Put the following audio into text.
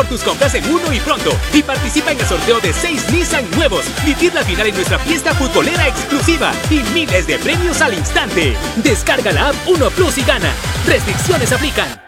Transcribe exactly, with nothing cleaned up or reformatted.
por tus compras en Uno y Pronto y participa en el sorteo de seis Nissan nuevos. Vivir la final en nuestra fiesta futbolera exclusiva y miles de premios al instante. Descarga la app Uno Plus y gana. Restricciones aplican.